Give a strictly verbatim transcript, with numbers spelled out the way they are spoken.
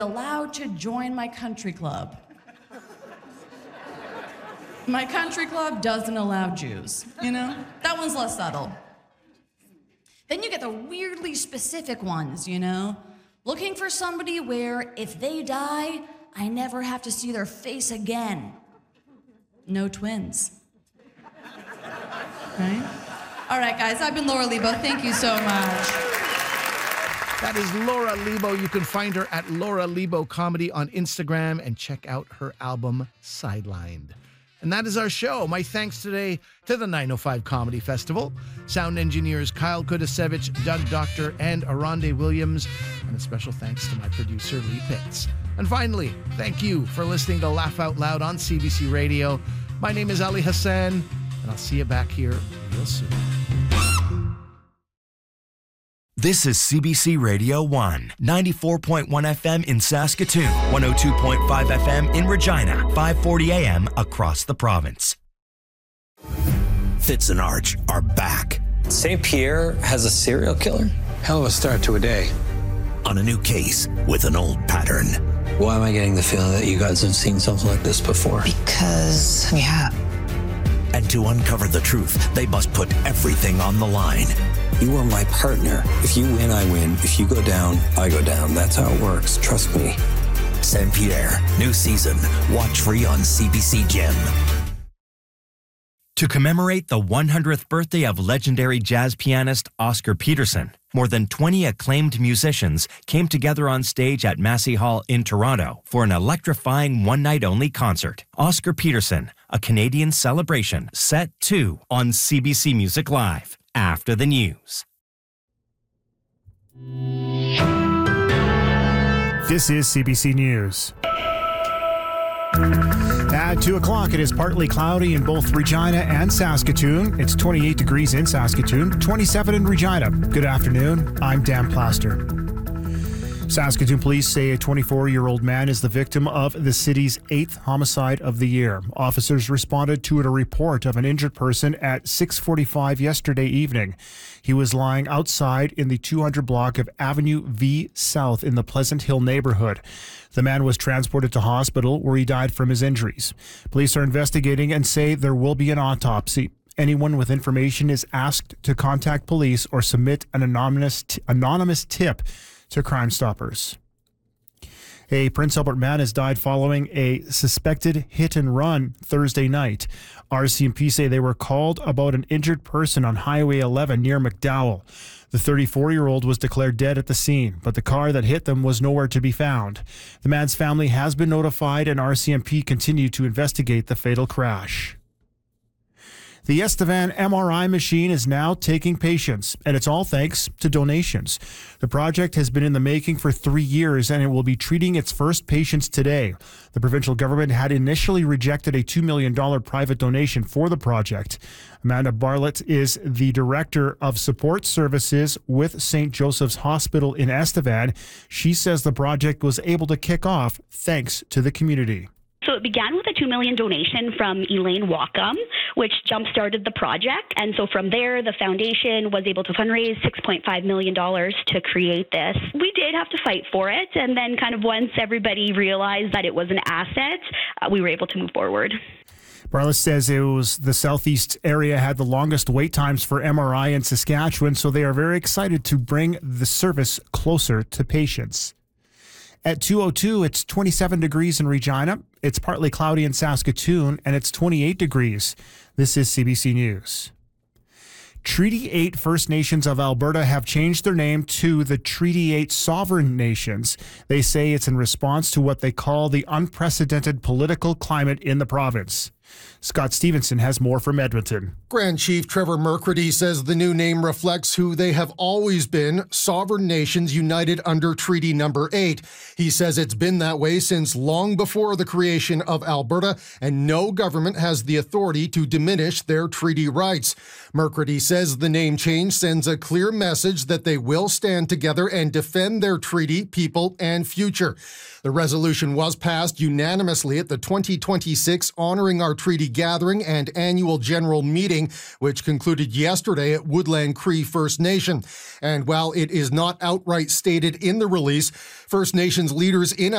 allowed to join my country club. My country club doesn't allow Jews, you know? That one's less subtle. Then you get the weirdly specific ones, you know? Looking for somebody where if they die, I never have to see their face again. No twins. Right? All right, guys, I've been Laura Lebo. Thank you so much. That is Laura Lebo. You can find her at Laura Lebo Comedy on Instagram and check out her album, Sidelined. And that is our show. My thanks today to the nine oh five Comedy Festival, sound engineers Kyle Kudasevich, Doug Doctor, and Aronde Williams, and a special thanks to my producer, Lee Pitts. And finally, thank you for listening to Laugh Out Loud on C B C Radio. My name is Ali Hassan, and I'll see you back here real soon. This is C B C Radio one, ninety-four point one F M in Saskatoon, one oh two point five F M in Regina, five forty A M across the province. Fitz and Arch are back. Saint Pierre has a serial killer? Hell of a start to a day. On a new case with an old pattern. Why am I getting the feeling that you guys have seen something like this before? Because we have. And to uncover the truth, they must put everything on the line. You are my partner. If you win, I win. If you go down, I go down. That's how it works. Trust me. Saint Pierre, new season. Watch free on C B C Gem. To commemorate the one hundredth birthday of legendary jazz pianist Oscar Peterson, more than twenty acclaimed musicians came together on stage at Massey Hall in Toronto for an electrifying one-night-only concert. Oscar Peterson, a Canadian celebration, set two on C B C Music Live after the news. This is C B C News. At two o'clock, it is partly cloudy in both Regina and Saskatoon. It's twenty-eight degrees in Saskatoon, twenty-seven in Regina. Good afternoon. I'm Dan Plaster. Saskatoon police say a twenty-four-year-old man is the victim of the city's eighth homicide of the year. Officers responded to a report of an injured person at six forty-five yesterday evening. He was lying outside in the two hundred block of Avenue V South in the Pleasant Hill neighborhood. The man was transported to hospital where he died from his injuries. Police are investigating and say there will be an autopsy. Anyone with information is asked to contact police or submit an anonymous t- anonymous tip to Crime Stoppers. A Prince Albert man has died following a suspected hit and run Thursday night. R C M P say they were called about an injured person on Highway eleven near McDowell. The thirty-four-year-old was declared dead at the scene, but the car that hit them was nowhere to be found. The man's family has been notified, and R C M P continue to investigate the fatal crash. The Estevan M R I machine is now taking patients, and it's all thanks to donations. The project has been in the making for three years, and it will be treating its first patients today. The provincial government had initially rejected a two million dollars private donation for the project. Amanda Bartlett is the Director of Support Services with Saint Joseph's Hospital in Estevan. She says the project was able to kick off thanks to the community. So it began with a two million dollars donation from Elaine Wacom, which jump-started the project. And so from there, the foundation was able to fundraise six point five million dollars to create this. We did have to fight for it. And then kind of once everybody realized that it was an asset, uh, we were able to move forward. Barlis says it was the southeast area had the longest wait times for M R I in Saskatchewan, so they are very excited to bring the service closer to patients. At two oh two, it's twenty-seven degrees in Regina. It's partly cloudy in Saskatoon, and it's twenty-eight degrees. This is C B C News. Treaty eight First Nations of Alberta have changed their name to the Treaty eight Sovereign Nations. They say it's in response to what they call the unprecedented political climate in the province. Scott Stevenson has more from Edmonton. Grand Chief Trevor Mercredi says the new name reflects who they have always been, sovereign nations united under Treaty Number eight. He says it's been that way since long before the creation of Alberta, and no government has the authority to diminish their treaty rights. Mercredi says the name change sends a clear message that they will stand together and defend their treaty, people, and future. The resolution was passed unanimously at the twenty twenty-six Honoring Our Treaty Gathering and Annual General Meeting, which concluded yesterday at Woodland Cree First Nation. And while it is not outright stated in the release, First Nations leaders in